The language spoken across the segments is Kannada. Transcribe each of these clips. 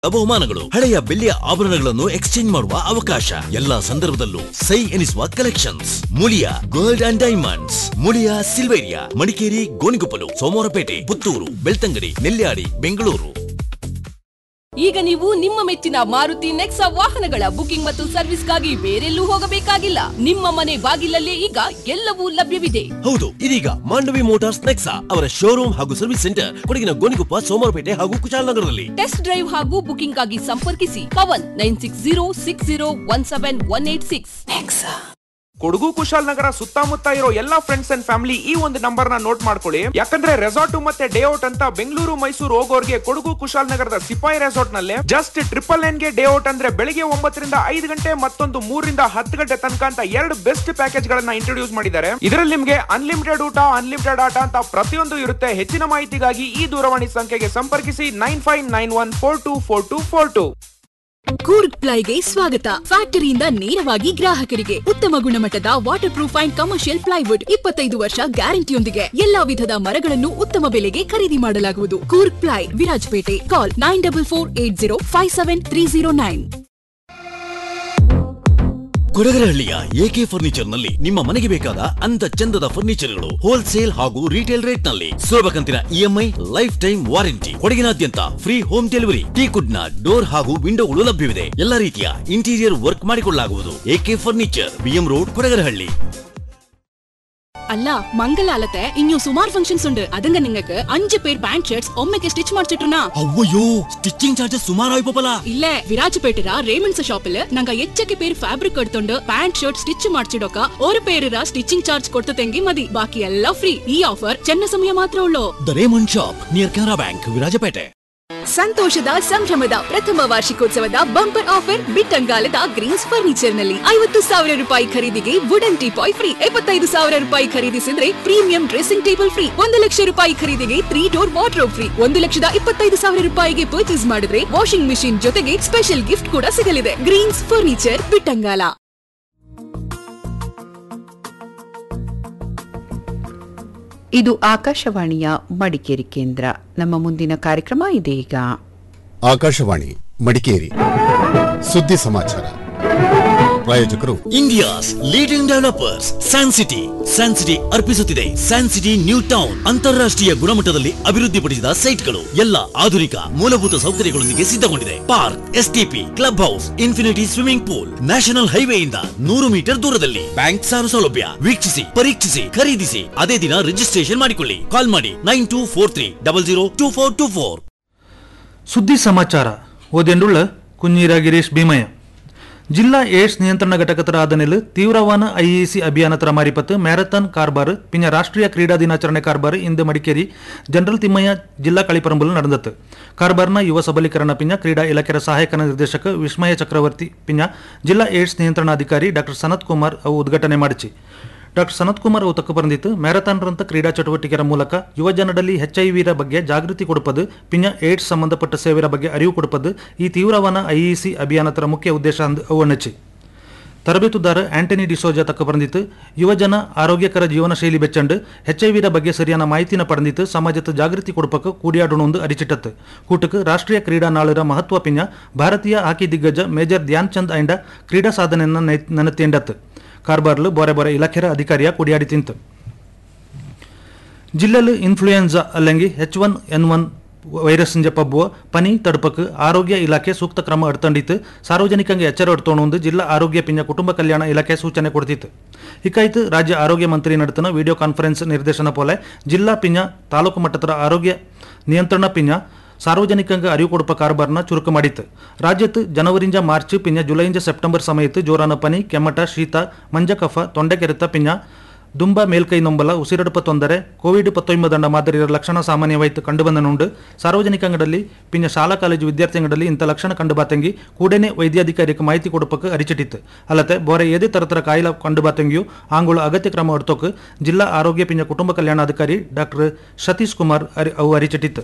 ಬಹುಮಾನಗಳು, ಹಳೆಯ ಬೆಳ್ಳಿಯ ಆಭರಣಗಳನ್ನು ಎಕ್ಸ್ಚೇಂಜ್ ಮಾಡುವ ಅವಕಾಶ, ಎಲ್ಲಾ ಸಂದರ್ಭದಲ್ಲೂ ಸೈ ಎನಿಸುವ collections. Muliya gold and diamonds, Muliya Silveria, Madikeri, Gonikoppal, Somwarpet, Puttur, Belthangady, Nelyadi, Bengaluru. ಈಗ ನೀವು ನಿಮ್ಮ ಮೆಚ್ಚಿನ ಮಾರುತಿ ನೆಕ್ಸಾ ವಾಹನಗಳ ಬುಕಿಂಗ್ ಮತ್ತು ಸರ್ವಿಸ್ಗಾಗಿ ಬೇರೆಲ್ಲೂ ಹೋಗಬೇಕಾಗಿಲ್ಲ. ನಿಮ್ಮ ಮನೆ ಬಾಗಿಲಲ್ಲೇ ಈಗ ಎಲ್ಲವೂ ಲಭ್ಯವಿದೆ. ಹೌದು, ಇದೀಗ ಮಾಂಡವಿ ಮೋಟಾರ್ಸ್ ನೆಕ್ಸಾ ಅವರ ಶೋರೂಮ್ ಹಾಗೂ ಸರ್ವಿಸ್ ಸೆಂಟರ್ ಕೊಡಗಿನ ಗೋಣಿಕೊಪ್ಪ, ಸೋಮವಾರಪೇಟೆ ಹಾಗೂ ಕುಶಾಲನಗರದಲ್ಲಿ. ಟೆಸ್ಟ್ ಡ್ರೈವ್ ಹಾಗೂ ಬುಕಿಂಗ್ ಆಗಿ ಸಂಪರ್ಕಿಸಿ ಪವನ್ 9606017186. ಕೊಡಗು ಕುಶಾಲನಗರ ಸುತ್ತಮುತ್ತ ಇರೋ ಎಲ್ಲಾ ಫ್ರೆಂಡ್ಸ್ ಅಂಡ್ ಫ್ಯಾಮಿಲಿ ಈ ಒಂದು ನಂಬರ್ ನ ನೋಟ್ ಮಾಡ್ಕೊಳ್ಳಿ. ಯಾಕಂದ್ರೆ ರೆಸಾರ್ಟ್ ಮತ್ತೆ ಡೇ ಔಟ್ ಅಂತ ಬೆಂಗಳೂರು ಮೈಸೂರು ಹೋಗೋರ್ಗೆ ಕೊಡಗು ಕುಶಾಲನಗರದ ಸಿಪಾಯಿ ರೆಸಾರ್ಟ್ ನಲ್ಲಿ ಜಸ್ಟ್ NNN ಗೆ ಡೇ ಔಟ್ ಅಂದ್ರೆ ಬೆಳಿಗ್ಗೆ 9 ರಿಂದ 5 ಗಂಟೆ, ಮತ್ತೊಂದು 3 ರಿಂದ 10 ಗಂಟೆ ತನಕ ಅಂತ 2 ಬೆಸ್ಟ್ ಪ್ಯಾಕೇಜ್ ಗಳನ್ನ ಇಂಟ್ರೊಡ್ಯೂಸ್ ಮಾಡಿದ್ದಾರೆ. ಇದರಲ್ಲಿ ನಿಮ್ಗೆ ಅನ್ಲಿಮಿಟೆಡ್ ಊಟ, ಅನ್ಲಿಮಿಟೆಡ್ ಆಟ ಅಂತ ಪ್ರತಿಯೊಂದು ಇರುತ್ತೆ. ಹೆಚ್ಚಿನ ಮಾಹಿತಿಗಾಗಿ ಈ ದೂರವಾಣಿ ಸಂಖ್ಯೆಗೆ ಸಂಪರ್ಕಿಸಿ 9591424242. ಕೂರ್ಗ್ ಪ್ಲೈಗೆ ಸ್ವಾಗತ. ಫ್ಯಾಕ್ಟರಿಯಿಂದ ನೇರವಾಗಿ ಗ್ರಾಹಕರಿಗೆ ಉತ್ತಮ ಗುಣಮಟ್ಟದ water proof and commercial plywood 25 ವರ್ಷ ಗ್ಯಾರಂಟಿಯೊಂದಿಗೆ ಎಲ್ಲಾ ವಿಧದ ಮರಗಳನ್ನು ಉತ್ತಮ ಬೆಲೆಗೆ ಖರೀದಿ ಮಾಡಲಾಗುವುದು. ಕೂರ್ಗ್ ಪ್ಲೈ, ವಿರಾಜಪೇಟೆ. ಕಾಲ್ 9448057309. ಕೊಡಗರಹಳ್ಳಿಯ ಎಕೆ ಫರ್ನಿಚರ್ ನಲ್ಲಿ ನಿಮ್ಮ ಮನೆಗೆ ಬೇಕಾದ ಅಂದ ಚಂದದ ಫರ್ನಿಚರ್ಗಳು ಹೋಲ್ಸೇಲ್ ಹಾಗೂ ರಿಟೇಲ್ ರೇಟ್ ನಲ್ಲಿ ಸುಲಭ ಕಂತಿನ EMI, life time warranty. ಕೊಡಗಿನಾದ್ಯಂತ free home delivery. ಟೀಕುಡ್ ನ ಡೋರ್ ಹಾಗೂ ವಿಂಡೋಗಳು ಲಭ್ಯವಿದೆ. ಎಲ್ಲಾ ರೀತಿಯ ಇಂಟೀರಿಯರ್ ವರ್ಕ್ ಮಾಡಿಕೊಳ್ಳಲಾಗುವುದು. A K furniture, BM road, Kodagarahalli. അല്ല മംഗലാലത്തെ ഇനിയും സുമാർ ഫംഗ്ഷൻസ് ഉണ്ട്. അതങ്ങ നിങ്ങൾക്ക് 5 പേർ pant shirts ഒമ്മയ്ക്ക് stitch ಮಾಡಿಸಿಟ್ರುನಾ? ಅವ್ವಯ್ಯೋ, stitching charges ಸುಮಾರು ಆಯ್ಪಲ್ಲ. ಇಲ್ಲೇ ವಿರಾಜಪೇಟೆರ ರೇಮಂಡ್ಸ್ ಶಾಪಿಲ್ ನಂಗ ಹೆಚ್ಚಕ್ಕೆ പേർ ಫ್ಯಾಬ್ರಿಕ್ എടുത്തോണ്ട് ಪ್ಯಾಂಟ್ ಶರ್ಟ್ ಸ್ಟಿಚ್ ಮಾಡಿಸಿಡೋಕ ഒരു പേരിರ ಸ್ಟಿಚಿಂಗ್ ಚಾರ್ಜ್ ಕೊಡ್ತತೆಂಗಿ ಮದಿ. ಬಾಕಿ ಎಲ್ಲ ಫ್ರೀ. ಈ ಆಫರ್ ಚೆನ್ನ ಸಮಯ ಮಾತ್ರ ಉಳ್ಳೋ. The Raymond shop near Canara bank, Virajpet. ಸಂತೋಷದ ಸಂಭ್ರಮದ ಪ್ರಥಮ ವಾರ್ಷಿಕೋತ್ಸವದ ಬಂಪರ್ ಆಫರ್ ಬಿಟ್ಟಂಗಾಲದ ಗ್ರೀನ್ಸ್ ಫರ್ನಿಚರ್ ನಲ್ಲಿ 50,000 ರೂಪಾಯಿ ಖರೀದಿಗೆ ವುಡನ್ ಟೀಪಾಯ್ ಫ್ರೀ. 75,000 ರೂಪಾಯಿ ಖರೀದಿಸಿದ್ರೆ premium dressing table free. 1 lakh ರೂಪಾಯಿ ಖರೀದಿಗೆ 3 ಡೋರ್ ವಾರ್ಡ್ರೋಬ್ ಫ್ರೀ. 1,25,000 ರೂಪಾಯಿಗೆ ಪರ್ಚೇಸ್ ಮಾಡಿದ್ರೆ ವಾಷಿಂಗ್ ಮಿಷಿನ್ ಜೊತೆಗೆ ಸ್ಪೆಷಲ್ ಗಿಫ್ಟ್ ಕೂಡ ಸಿಗಲಿದೆ. Green's furniture, Bittangala. ಇದು ಆಕಾಶವಾಣಿಯ ಮಡಿಕೇರಿ ಕೇಂದ್ರ. ನಮ್ಮ ಮುಂದಿನ ಕಾರ್ಯಕ್ರಮ ಇದೀಗ. ಆಕಾಶವಾಣಿ ಮಡಿಕೇರಿ ಸುದ್ದಿ ಸಮಾಚಾರ. ಪ್ರಾಯೋಜಕರು India's leading developers San city. San city ಅರ್ಪಿಸುತ್ತಿದೆ San city new town. ಅಂತಾರಾಷ್ಟ್ರೀಯ ಗುಣಮಟ್ಟದಲ್ಲಿ ಅಭಿವೃದ್ಧಿಪಡಿಸಿದ ಸೈಟ್ಗಳು, ಎಲ್ಲ ಆಧುನಿಕ ಮೂಲಭೂತ ಸೌಕರ್ಯಗಳೊಂದಿಗೆ ಸಿದ್ಧಗೊಂಡಿದೆ. Park, STP, club house, infinity swimming pool, national ಹೈವೇಯಿಂದ 100 metre ದೂರದಲ್ಲಿ. ಬ್ಯಾಂಕ್ ಸಾಲ ಸೌಲಭ್ಯ. ವೀಕ್ಷಿಸಿ, ಪರೀಕ್ಷಿಸಿ, ಖರೀದಿಸಿ. ಅದೇ ದಿನ ರಿಜಿಸ್ಟ್ರೇಷನ್ ಮಾಡಿಕೊಳ್ಳಿ. ಕಾಲ್ ಮಾಡಿ 9243002424. ಸುದ್ದಿ ಸಮಾಚಾರ ಓದೆಂಡುಳ್ಳ ಕುഞ്ഞീര ಗಿರೀಶ್ ಭೀಮಯ್ಯ. ಜಿಲ್ಲಾ ಏಡ್ಸ್ ನಿಯಂತ್ರಣ ಘಟಕತರ ಆದನೆಲ್ ತೀವ್ರವಾನ ಐಇಸಿ ಅಭಿಯಾನತರ ಮಾರಿಪತ್ತು ಮ್ಯಾರಥಾನ್ ಕಾರ್ಬಾರ್ ಪಿಂಜ ರಾಷ್ಟ್ರೀಯ ಕ್ರೀಡಾ ದಿನಾಚರಣೆ ಕಾರ್ಬಾರ್ ಇಂದು ಮಡಿಕೇರಿ ಜನರಲ್ ತಿಮ್ಮಯ್ಯ ಜಿಲ್ಲಾ ಕಳಿಪರಂಬಲ್ ನಡೆದತ್ತು. ಕಾರ್ಬಾರ್ನ ಯುವ ಸಬಲೀಕರಣ ಪಿಂಜ ಕ್ರೀಡಾ ಇಲಾಖೆಯ ಸಹಾಯಕ ನಿರ್ದೇಶಕ ವಿಸ್ಮಯ ಚಕ್ರವರ್ತಿ ಪಿಂಜ ಜಿಲ್ಲಾ ಏಡ್ಸ್ ನಿಯಂತ್ರಣಾಧಿಕಾರಿ ಡಾಕ್ಟರ್ ಸನತ್ ಕುಮಾರ್ ಅವು ಉದ್ಘಾಟನೆ ಮಾಡಿಸಿ. ಡಾಕ್ಟರ್ ಸನತ್ ಕುಮಾರ್ ಅವು ತಕ್ಕ ಬಂದಿತ್ತು ಮ್ಯಾರಥಾನ್ರಂತ ಕ್ರೀಡಾ ಚಟುವಟಿಕೆಯ ಮೂಲಕ ಯುವ ಜನರಲ್ಲಿ HIV ಬಗ್ಗೆ ಜಾಗೃತಿ ಕೊಡುಪದು ಪಿಂಜ ಏಡ್ಸ್ ಸಂಬಂಧಪಟ್ಟ ಸೇವೆಯ ಬಗ್ಗೆ ಅರಿವು ಕೊಡುಪದು ಈ ತೀವ್ರವಾನ ಐಇಸಿ ಅಭಿಯಾನತರ ಮುಖ್ಯ ಉದ್ದೇಶ ಅವಣ್ಣಚ್ಚಿ. ತರಬೇತುದಾರ ಆಂಟನಿ ಡಿಸೋಜಾ ತಕ್ಕ ಬಂದಿತ್ತು ಯುವ ಜನ ಆರೋಗ್ಯಕರ ಜೀವನ ಶೈಲಿ ಬೆಚ್ಚಂಡು HIV ಬಗ್ಗೆ ಸರಿಯಾದ ಮಾಹಿತಿನ ಪಡೆದಿತ್ತು ಸಮಾಜದ ಜಾಗೃತಿ ಕೊಡುಪಕ್ಕೆ ಕೂಡಿಯಾಡೋಣೊಂದು ಅರಿಚಿಟ್ಟತ್ತು. ಕೂಟಕ್ಕೆ ರಾಷ್ಟ್ರೀಯ ಕ್ರೀಡಾ ನಾಳರ ಮಹತ್ವ ಪಿಂಜ ಭಾರತೀಯ ಹಾಕಿ ದಿಗ್ಗಜ ಮೇಜರ್ ಧ್ಯಾನ್ ಚಂದ್ ಐಂಡ ಕ್ರೀಡಾ ಸಾಧನೆಯನ್ನು ನೆನತೆಂಡತ್ತು. ಕಾರ್ಬಾರ್ಲು ಬೋರೆ ಬೋರೆ ಇಲಾಖೆಯ ಅಧಿಕಾರಿಯ ಕುಡಿಯಾಡಿ ತಿಂತು. ಜಿಲ್ಲೆಲು ಇನ್ಫ್ಲೂಯೆನ್ಸಾ ಅಲ್ಲಂಗಿ H1N1 ವೈರಸ್ ಪಬ್ಬುವ ಪನಿ ತಡುಪಕ್ಕೆ ಆರೋಗ್ಯ ಇಲಾಖೆ ಸೂಕ್ತ ಕ್ರಮ ಎಡ್ತಂಡಿತ್ತು. ಸಾರ್ವಜನಿಕಂಗೆ ಎಚ್ಚರ ಎಡ್ತೋಣೊಂದು ಜಿಲ್ಲಾ ಆರೋಗ್ಯ ಪಿಂಜ ಕುಟುಂಬ ಕಲ್ಯಾಣ ಇಲಾಖೆ ಸೂಚನೆ ಕೊಡ್ತಿತ್ತು. ಇಕಾಯ್ತು ರಾಜ್ಯ ಆರೋಗ್ಯ ಮಂತ್ರಿ ನಡತನ ವಿಡಿಯೋ ಕಾನ್ಫರೆನ್ಸ್ ನಿರ್ದೇಶನ ಪೋಲೆ ಜಿಲ್ಲಾ ಪಿಂಜ ತಾಲೂಕು ಮಟ್ಟದ ಆರೋಗ್ಯ ನಿಯಂತ್ರಣ ಪಿಂಜ ಸಾರ್ವಜನಿಕಂಗೆ ಅರಿವು ಕೊಡುಪ ಕಾರ್ಬಾರ್ನ ಚುರುಕು ಮಾಡಿತ್ತು. ರಾಜ್ಯത്ത് ಜನವರಿಂದ ಮಾರ್ಚ್ ಪಿಂಜ ಜುಲೈಯಿಂದ ಸೆಪ್ಟೆಂಬರ್ ಸಮಯത്ത് ಜೋರಾನ ಪನಿ, ಕೆಮ್ಮಟ, ಶೀತ, ಮಂಜ ಕಫ, ತೊಂಡೆ ಕೆರೆತ ಪಿಂಜ ದುಂಬ ಮೇಲ್ಕೈ ನೊಂಬಲ, ಉಸಿರೆಡುಪ ತೊಂದರೆ, ಕೋವಿಡ್-19 ಮಾದರಿಯ ಲಕ್ಷಣ ಸಾಮಾನ್ಯವಾಯಿತು ಕಂಡುಬಂದನುಂಡು. ಸಾರ್ವಜನಿಕಂಗಡಲ್ಲಿ ಪಿಂಜ ಶಾಲಾ ಕಾಲೇಜು ವಿದ್ಯಾರ್ಥಿಗಳಲ್ಲಿ ಇಂಥ ಲಕ್ಷಣ ಕಂಡುಬಾತಂಗಿ ಕೂಡೇನೆ ವೈದ್ಯಾಧಿಕಾರಿಗೆ ಮಾಹಿತಿ ಕೊಡುಪಕ್ಕೆ ಅರಿಚಿಟ್ಟಿತ್ತು. ಅಲ್ಲದೆ ಬೋರೆ ಏದೇ ತರತರ ಕಾಯಿಲೆ ಕಂಡುಬಾತಂಗಿಯೂ ಆಂಗುಳು ಅಗತ್ಯ ಕ್ರಮ ಹೊಡ್ತೋಕೆ ಜಿಲ್ಲಾ ಆರೋಗ್ಯ ಪಿಂಜ ಕುಟುಂಬ ಕಲ್ಯಾಣಾಧಿಕಾರಿ ಡಾಕ್ಟರ್ ಸತೀಶ್ ಕುಮಾರ್ ಅವು ಅರಿಚಿಟ್ಟಿತ್ತು.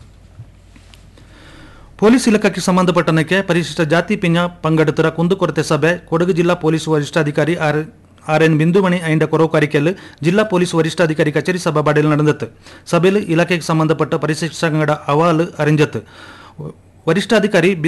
ಪೊಲೀಸ್ ಇಲಾಖೆಗೆ ಸಂಬಂಧಪಟ್ಟನಕ್ಕೆ ಪರಿಶಿಷ್ಟ ಜಾತಿ ಪಿಂಜ ಪಂಗಡತರ ಕುಂದುಕೊರತೆ ಸಭೆ ಕೊಡಗು ಜಿಲ್ಲಾ ಪೊಲೀಸ್ ವರಿಷ್ಠಾಧಿಕಾರಿ RN ಬಿಂದುಮಣಿ ಐಂಡ ಕೊರವಕಾರಿಕೆಯಲ್ಲಿ ಜಿಲ್ಲಾ ಪೊಲೀಸ್ ವರಿಷ್ಠಾಧಿಕಾರಿ ಕಚೇರಿ ಸಭಾಬಾಡಿಯಲ್ಲಿ ನಡೆದತ್ತು. ಸಭೆಯಲ್ಲಿ ಇಲಾಖೆಗೆ ಸಂಬಂಧಪಟ್ಟ ಪರಿಶಿಷ್ಟ ಪಂಗಡ ಅಹವಾಲು ಅರಿಂಜತ್ತು. ವರಿಷ್ಠಾಧಿಕಾರಿ